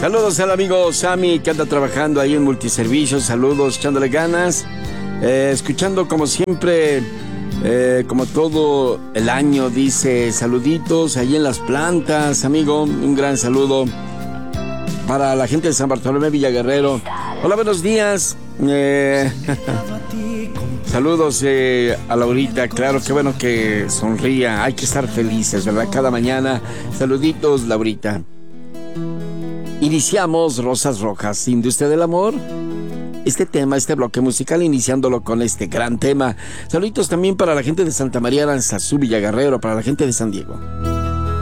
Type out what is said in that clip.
Saludos al amigo Sammy que anda trabajando ahí en multiservicios. Saludos, echándole ganas. Escuchando como siempre, como todo el año, dice saluditos ahí en las plantas, amigo. Un gran saludo para la gente de San Bartolomé Villaguerrero. Hola, buenos días. Saludos a Laurita. Claro, qué bueno que sonría. Hay que estar felices, ¿verdad? Cada mañana. Saluditos, Laurita. Iniciamos Rosas Rojas, Industria del Amor. Este tema, este bloque musical, iniciándolo con este gran tema. Saluditos también para la gente de Santa María Aranzazú, Villaguerrero, para la gente de San Diego.